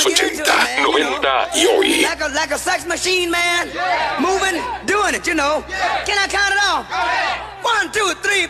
80, 90 y hoy. Like a sex machine, man. Moving, doing it, you know. Can I count it off? 1, 2, 3.